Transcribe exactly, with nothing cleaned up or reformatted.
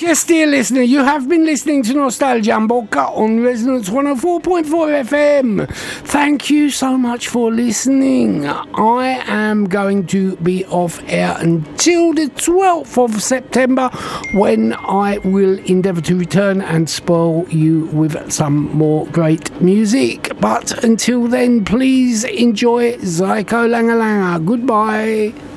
Yes, dear listener, you have been listening to Nostalgia Unboca on Resonance one oh four point four F M. Thank you so much for listening. I am going to be off air until the twelfth of September, when I will endeavour to return and spoil you with some more great music. But until then, please enjoy Zyko Langa Langa. Goodbye.